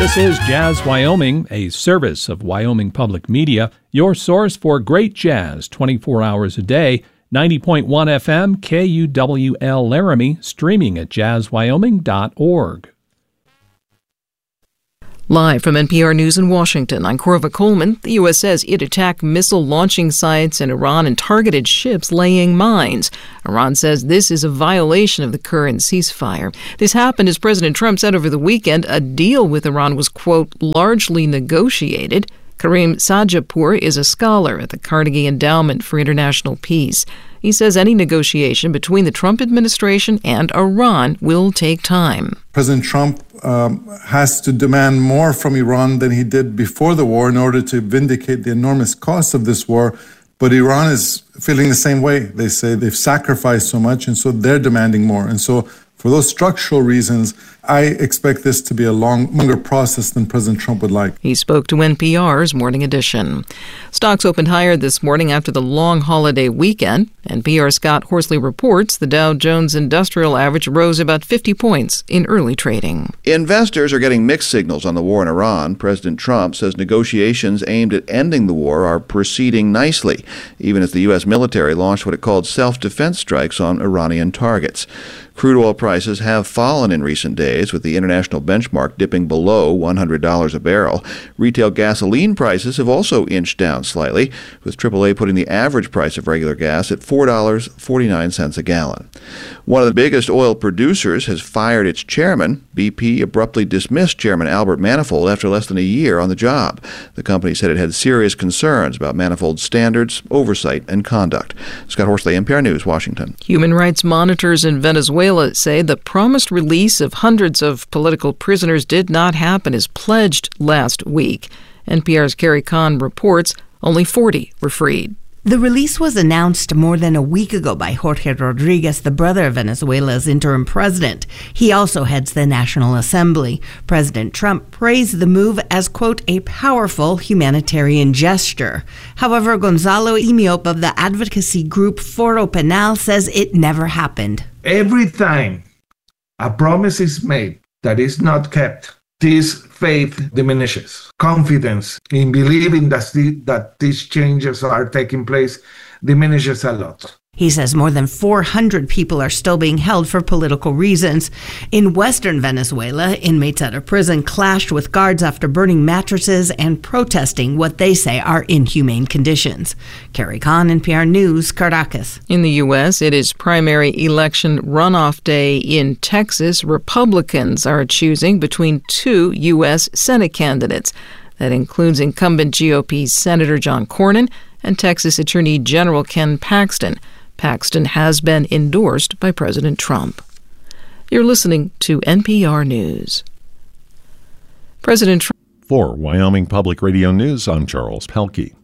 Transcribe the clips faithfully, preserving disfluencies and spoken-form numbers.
This is Jazz Wyoming, a service of Wyoming Public Media, your source for great jazz twenty-four hours a day. ninety point one F M, K U W L Laramie, streaming at jazz wyoming dot org. Live from N P R News in Washington, I'm Corva Coleman. The U S says it attacked missile launching sites in Iran and targeted ships laying mines. Iran says this is a violation of the current ceasefire. This happened as President Trump said over the weekend a deal with Iran was, quote, largely negotiated. Karim Sajapour is a scholar at the Carnegie Endowment for International Peace. He says any negotiation between the Trump administration and Iran will take time. President Trump um, has to demand more from Iran than he did before the war in order to vindicate the enormous cost of this war. But Iran is feeling the same way. They say they've sacrificed so much, and so they're demanding more. And so for those structural reasons, I expect this to be a long, longer process than President Trump would like. He spoke to N P R's Morning Edition. Stocks opened higher this morning after the long holiday weekend. N P R's Scott Horsley reports the Dow Jones Industrial Average rose about fifty points in early trading. Investors are getting mixed signals on the war in Iran. President Trump says negotiations aimed at ending the war are proceeding nicely, even as the U S military launched what it called self-defense strikes on Iranian targets. Crude oil prices have fallen in recent days, with the international benchmark dipping below one hundred dollars a barrel. Retail gasoline prices have also inched down slightly, with triple A putting the average price of regular gas at four dollars and forty-nine cents a gallon. One of the biggest oil producers has fired its chairman. B P abruptly dismissed Chairman Albert Manifold after less than a year on the job. The company said it had serious concerns about Manifold's standards, oversight, and conduct. Scott Horsley, N P R News, Washington. Human rights monitors in Venezuela say the promised release of hundreds of political prisoners did not happen as pledged last week. N P R's Carrie Kahn reports only forty were freed. The release was announced more than a week ago by Jorge Rodriguez, the brother of Venezuela's interim president. He also heads the National Assembly. President Trump praised the move as, quote, a powerful humanitarian gesture. However, Gonzalo Imiop of the advocacy group Foro Penal says it never happened. Every time a promise is made that is not kept, this faith diminishes. Confidence in believing that, the, that these changes are taking place diminishes a lot. He says more than four hundred people are still being held for political reasons. In western Venezuela, inmates at a prison clashed with guards after burning mattresses and protesting what they say are inhumane conditions. Carrie Kahn, N P R News, Caracas. In the U S, it is primary election runoff day in Texas. Republicans are choosing between two U S Senate candidates. That includes incumbent G O P Senator John Cornyn and Texas Attorney General Ken Paxton. Paxton has been endorsed by President Trump. You're listening to N P R News. President Trump. For Wyoming Public Radio News, I'm Charles Pelkey.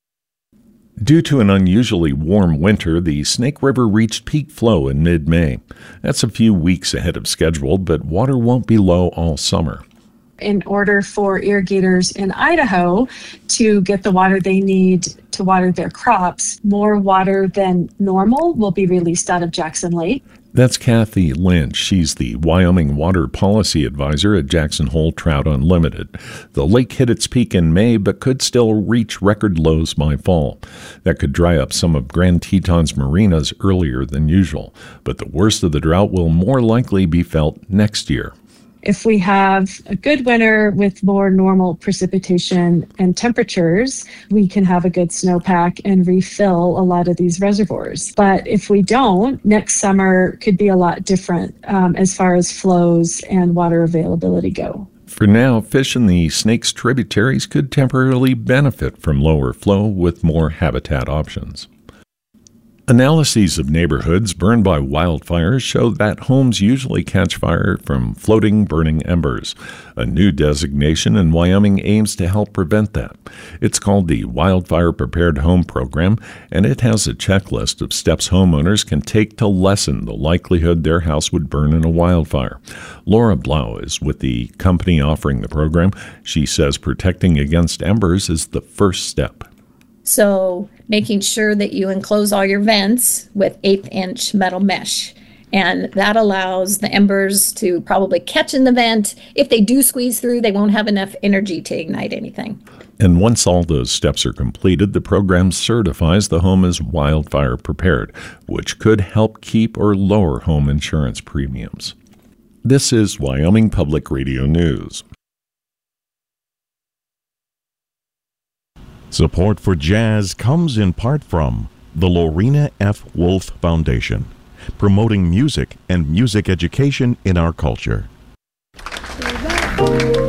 Due to an unusually warm winter, the Snake River reached peak flow in mid-May. That's a few weeks ahead of schedule, but water won't be low all summer. In order for irrigators in Idaho to get the water they need to water their crops, more water than normal will be released out of Jackson Lake. That's Kathy Lynch. She's the Wyoming Water Policy Advisor at Jackson Hole Trout Unlimited. The lake hit its peak in May, but could still reach record lows by fall. That could dry up some of Grand Tetons marinas earlier than usual. But the worst of the drought will more likely be felt next year. If we have a good winter with more normal precipitation and temperatures, we can have a good snowpack and refill a lot of these reservoirs. But if we don't, next summer could be a lot different um, as far as flows and water availability go. For now, fish in the Snake's tributaries could temporarily benefit from lower flow with more habitat options. Analyses of neighborhoods burned by wildfires show that homes usually catch fire from floating, burning embers. A new designation in Wyoming aims to help prevent that. It's called the Wildfire Prepared Home Program, and it has a checklist of steps homeowners can take to lessen the likelihood their house would burn in a wildfire. Laura Blau is with the company offering the program. She says protecting against embers is the first step. So making sure that you enclose all your vents with eighth inch metal mesh. And that allows the embers to probably catch in the vent. If they do squeeze through, they won't have enough energy to ignite anything. And once all those steps are completed, the program certifies the home as wildfire prepared, which could help keep or lower home insurance premiums. This is Wyoming Public Radio News. Support for jazz comes in part from the Lorena F. Wolf Foundation, promoting music and music education in our culture.